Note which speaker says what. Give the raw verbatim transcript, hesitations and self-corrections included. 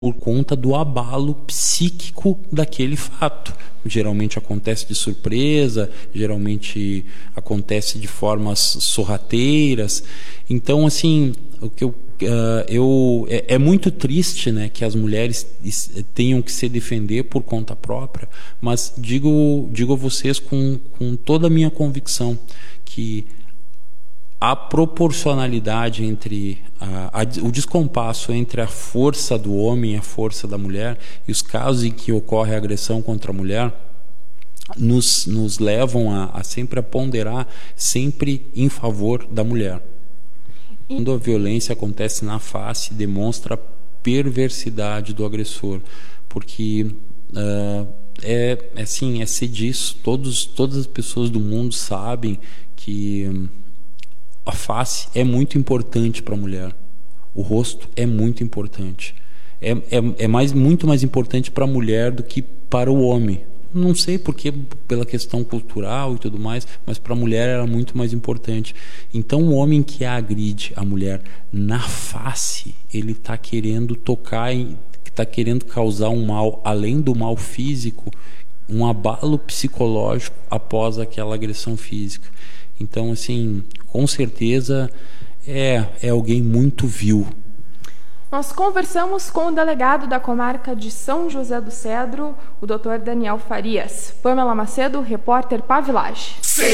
Speaker 1: por conta do abalo psíquico daquele fato. Geralmente acontece de surpresa, geralmente acontece de formas sorrateiras. Então, assim, o que eu, uh, eu é, é muito triste, né, que as mulheres tenham que se defender por conta própria, mas digo, digo a vocês com, com toda a minha convicção que a proporcionalidade entre a, a, o descompasso entre a força do homem e a força da mulher, e os casos em que ocorre a agressão contra a mulher nos, nos levam a, a sempre a ponderar sempre em favor da mulher. Quando a violência acontece na face, demonstra a perversidade do agressor, porque uh, é, é assim, é ser disso. Todos, todas as pessoas do mundo sabem que a face é muito importante para a mulher. O rosto é muito importante. É, é, é mais, muito mais importante para a mulher do que para o homem. Não sei porque, pela questão cultural e tudo mais, mas para a mulher era muito mais importante. Então, o homem que agride a mulher na face, ele está querendo tocar, está querendo causar um mal, além do mal físico, um abalo psicológico após aquela agressão física. Então, assim, com certeza é, é alguém muito vil.
Speaker 2: Nós conversamos com o delegado da comarca de São José do Cedro, o doutor Daniel Farias. Pamela Macedo, repórter Pavilage.